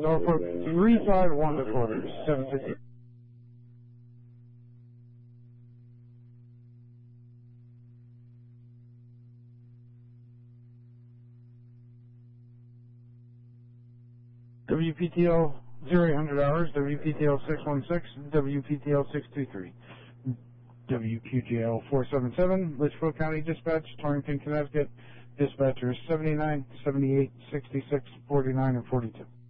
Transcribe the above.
Norfolk 351 to quarters, 750. WPTL 0800 hours, WPTL 616, WPTL 623. WQGL 477, Litchfield County Dispatch, Torrington, Connecticut. Dispatchers 79, 78, 66, 49, and 42.